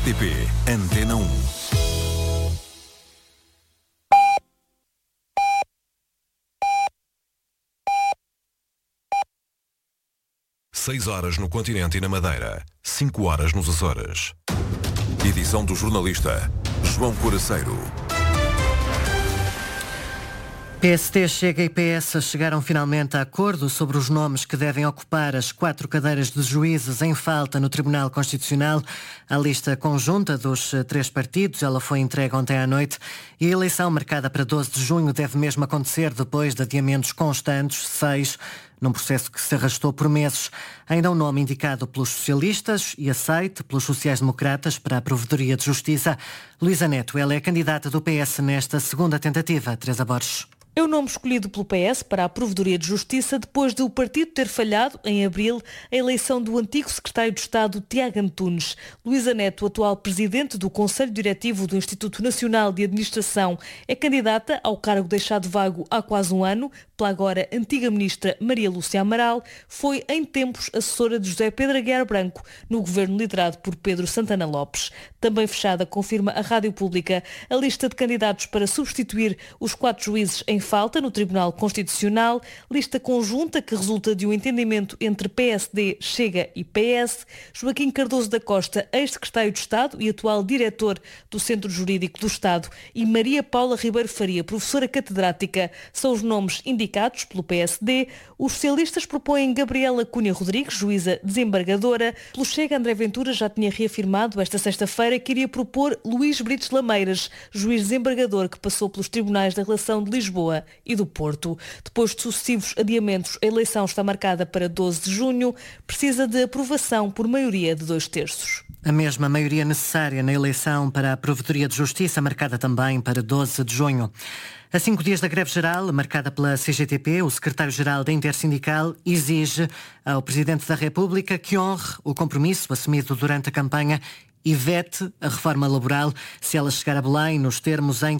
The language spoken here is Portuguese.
RTP Antena 1. Seis horas no continente e na Madeira, 5 horas nos Açores. Edição do jornalista João Coraceiro. PSD, Chega e PS chegaram finalmente a acordo sobre os nomes que devem ocupar as 4 cadeiras de juízes em falta no Tribunal Constitucional. A lista conjunta dos 3 partidos, ela foi entregue ontem à noite e a eleição marcada para 12 de junho deve mesmo acontecer depois de adiamentos constantes, 6, num processo que se arrastou por meses. Ainda um nome indicado pelos socialistas e aceite pelos sociais-democratas para a Provedoria de Justiça. Luísa Neto, ela é candidata do PS nesta segunda tentativa. Teresa Borges. É o nome escolhido pelo PS para a Provedoria de Justiça depois de o partido ter falhado, em abril, a eleição do antigo secretário de Estado, Tiago Antunes. Luísa Neto, atual presidente do Conselho Diretivo do Instituto Nacional de Administração, é candidata ao cargo deixado vago há quase um ano pela agora antiga ministra Maria Lúcia Amaral. Foi, em tempos, assessora de José Pedro Aguiar Branco, no governo liderado por Pedro Santana Lopes. Também fechada, confirma a Rádio Pública, a lista de candidatos para substituir os 4 juízes em falta no Tribunal Constitucional, lista conjunta que resulta de um entendimento entre PSD, Chega e PS. Joaquim Cardoso da Costa, ex-secretário de Estado e atual diretor do Centro Jurídico do Estado, e Maria Paula Ribeiro Faria, professora catedrática, são os nomes indicados pelo PSD. Os socialistas propõem Gabriela Cunha Rodrigues, juíza desembargadora. Pelo Chega, André Ventura já tinha reafirmado esta sexta-feira que iria propor Luís Brites Lameiras, juiz desembargador que passou pelos tribunais da Relação de Lisboa e do Porto. Depois de sucessivos adiamentos, a eleição está marcada para 12 de junho, precisa de aprovação por maioria de 2/3. A mesma maioria necessária na eleição para a Provedoria de Justiça, marcada também para 12 de junho. A 5 dias da greve geral, marcada pela CGTP, o secretário-geral da Intersindical exige ao Presidente da República que honre o compromisso assumido durante a campanha e vete a reforma laboral se ela chegar a Belém nos termos em